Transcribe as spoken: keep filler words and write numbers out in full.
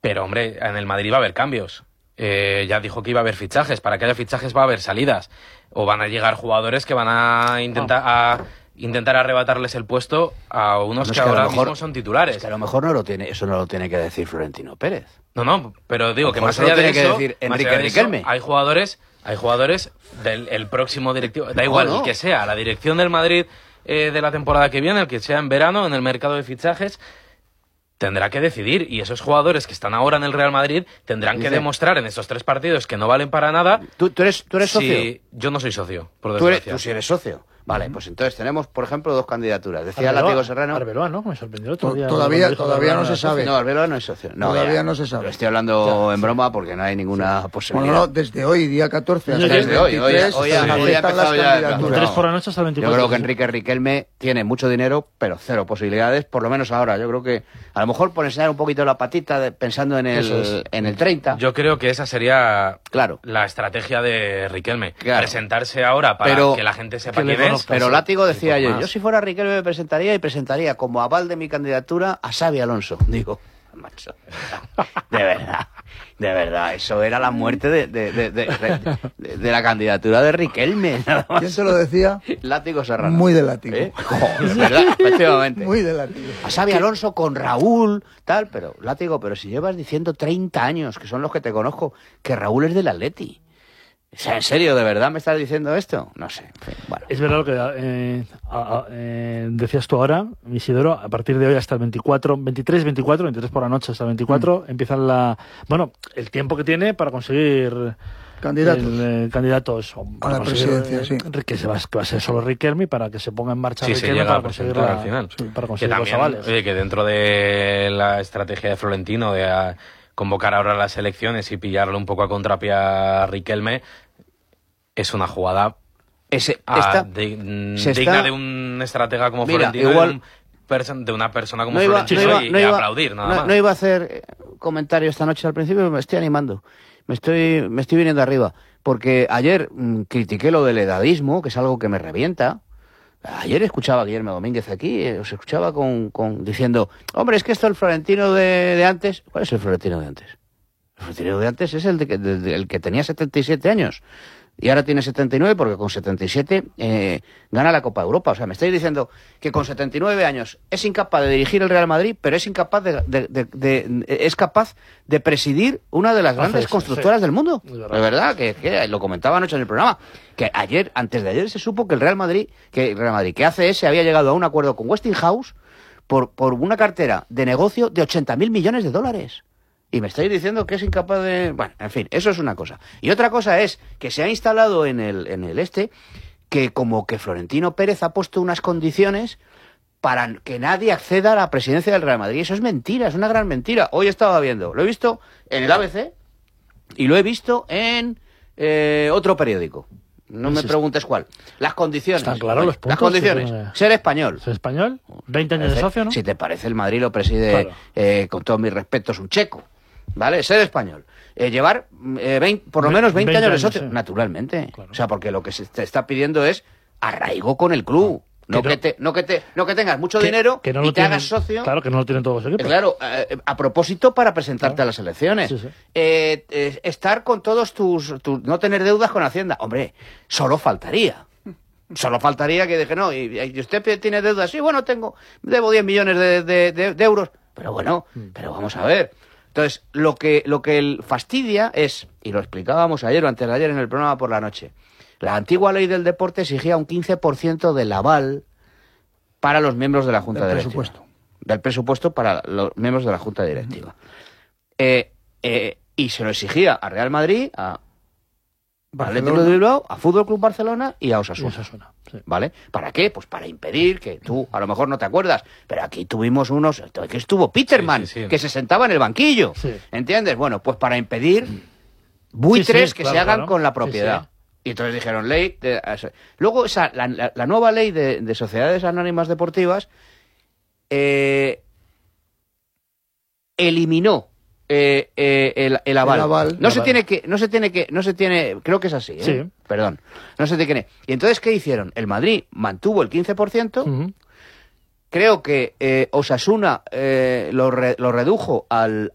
Pero, hombre, en el Madrid va a haber cambios. Eh, ya dijo que iba a haber fichajes. Para que haya fichajes va a haber salidas. O van a llegar jugadores que van a intentar... a intentar arrebatarles el puesto a unos no, que, es que ahora mejor, mismo son titulares. Es que a lo mejor no lo tiene, eso no lo tiene que decir Florentino Pérez. No, no, pero digo que más allá allá de que eso, decir más Enrique allá de eso, Riquelme. hay jugadores, hay jugadores del el próximo directivo, da igual no, no. el que sea, la dirección del Madrid eh, de la temporada que viene, el que sea en verano, en el mercado de fichajes, tendrá que decidir, y esos jugadores que están ahora en el Real Madrid tendrán Dice, que demostrar en estos tres partidos que no valen para nada. ¿Tú, tú eres, tú eres socio? Si, yo no soy socio, por ¿Tú, eres, desgracia. tú sí eres socio. Vale, pues entonces tenemos, por ejemplo, dos candidaturas. Decía Arbeloa, Látigo Serrano... Arbeloa, ¿no? Me sorprendió el otro día. Todavía, todavía no se sabe. No, Arbeloa no es socio. No, Todavía ya, no se sabe. Lo estoy hablando ya, en broma porque no hay ninguna sí. posibilidad. Bueno, no, desde hoy, día catorce hasta desde el hoy, hoy, veintitrés, hoy, se hoy, hoy ha aceptan las empezado ya... candidaturas. tres por la noche hasta el veinticuatro. Yo creo que Enrique Riquelme tiene mucho dinero, pero cero posibilidades, por lo menos ahora. Yo creo que a lo mejor por enseñar un poquito la patita de, pensando en el, es. en el treinta. Yo creo que esa sería claro. la estrategia de Riquelme. Claro. Presentarse ahora para pero, que la gente sepa que quién es. Pero Látigo decía yo, más. yo si fuera Riquelme me presentaría y presentaría como aval de mi candidatura a Xabi Alonso. Digo, macho, de verdad, de verdad, eso era la muerte de, de, de, de, de, de la candidatura de Riquelme. ¿Quién se lo decía? Látigo Serrano. Muy de Látigo. ¿Eh? Joder, ¿verdad? Efectivamente. Muy de Látigo. A Xabi Alonso con Raúl, tal, pero Látigo, pero si llevas diciendo treinta años, que son los que te conozco, que Raúl es del Atleti. O sea, ¿en serio, de verdad me estás diciendo esto? No sé. En fin, bueno. Es verdad lo que eh, a, a, eh, decías tú ahora, Isidoro, a partir de hoy hasta el veinticuatro, veintitrés, veinticuatro, veintitrés por la noche hasta el veinticuatro, mm. empiezan la... Bueno, el tiempo que tiene para conseguir... Candidatos. El, eh, candidatos a la presidencia, sí. Que, se va, que va a ser solo Riquelme para que se ponga en marcha sí, Riquelme se para conseguir, la, al final. Sí, para conseguir que los también, avales. Oye, que dentro de la estrategia de Florentino de a, convocar ahora las elecciones y pillarle un poco a contrapié a Riquelme, es una jugada Ese, a, esta, de, se digna está, de un estratega como mira, Florentino igual, de, un perso- de una persona como no iba, Florentino no iba, y, no y iba, aplaudir nada no, más. no iba a hacer comentario esta noche al principio, pero me estoy animando. Me estoy, me estoy viniendo arriba. Porque ayer mmm, critiqué lo del edadismo, que es algo que me revienta. Ayer escuchaba a Guillermo Domínguez aquí, eh, os escuchaba con, con diciendo, hombre, es que esto el Florentino de, de antes... ¿Cuál es el Florentino de antes? El Florentino de antes es el, de, de, de, el que tenía setenta y siete años. Y ahora tiene setenta y nueve porque con setenta y siete eh, gana la Copa de Europa. O sea, me estáis diciendo que con setenta y nueve años es incapaz de dirigir el Real Madrid, pero es incapaz de, de, de, de es capaz de presidir una de las grandes Hace, constructoras sí. del mundo. Es verdad, de verdad que, que lo comentaba anoche en el programa. Que ayer, antes de ayer, se supo que el Real Madrid, que el Real Madrid, que A C S había llegado a un acuerdo con Westinghouse por, por una cartera de negocio de ochenta mil millones de dólares. Y me estáis diciendo que es incapaz de... Bueno, en fin, eso es una cosa. Y otra cosa es que se ha instalado en el, en el este que como que Florentino Pérez ha puesto unas condiciones para que nadie acceda a la presidencia del Real Madrid. Eso es mentira, es una gran mentira. Hoy estaba viendo, lo he visto en el A B C y lo he visto en eh, otro periódico. No me preguntes cuál. Las condiciones. Están claros los puntos. Las condiciones. Ser español. Ser español. veinte años de socio, ¿no? Si te parece, el Madrid lo preside, claro. eh, con todos mis respetos, un checo. ¿Vale? Ser español. Eh, llevar eh, veinte, por lo menos veinte, veinte años de socio. Sí. Naturalmente. Claro. O sea, porque lo que se te está pidiendo es arraigo con el club. No que, no, que, te, no, que, te, no que tengas mucho que, dinero que no y te tienen, hagas socio. Claro, que no lo tienen todos los equipos. Eh, claro, eh, a propósito para presentarte claro. a las elecciones. Sí, sí. Eh, eh, estar con todos tus, tus... No tener deudas con Hacienda. Hombre, solo faltaría. Solo faltaría que dije, no, y, y usted tiene deudas. Sí, bueno, tengo, debo diez millones de, de, de, de euros. Pero bueno, mm. pero vamos a ver. Entonces, lo que, lo que el fastidia es, y lo explicábamos ayer o antes de ayer en el programa por la noche, la antigua ley del deporte exigía un quince por ciento del aval para los miembros de la Junta del Directiva. Presupuesto. Del presupuesto para los miembros de la Junta Directiva. Uh-huh. eh, eh, y se lo exigía a Real Madrid, a Atlético de Bilbao, a Fútbol Club Barcelona y a Osasuna. Osasuna sí. ¿Vale? ¿Para qué? Pues para impedir que tú, a lo mejor no te acuerdas, pero aquí tuvimos unos, que estuvo Peterman, sí, sí, sí. que se sentaba en el banquillo. Sí. ¿Entiendes? Bueno, pues para impedir buitres sí, sí, que claro, se hagan claro. con la propiedad. Sí, sí. Y entonces dijeron ley. De, luego, esa, la, la, la nueva ley de, de sociedades anónimas deportivas eh, eliminó. Eh, eh, el, el aval, el aval no el se aval. tiene que no se tiene que no se tiene creo que es así ¿eh? Sí. Perdón no se tiene que y entonces ¿qué hicieron? El Madrid mantuvo el quince por ciento uh-huh. Creo que eh, Osasuna eh, lo, re, lo redujo al